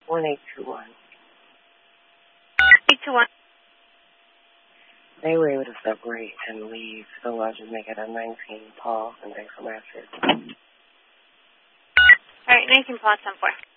1821. 821. They were able to separate and leave, so I'll just make it a 19 Paul, and thanks for my assist. All right, 19 Paul, 10-4.